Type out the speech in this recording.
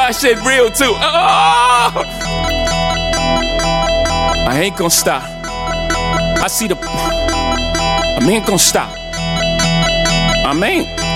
my shit real too. Oh! I ain't gonna stop. I ain't gonna stop. I ain't.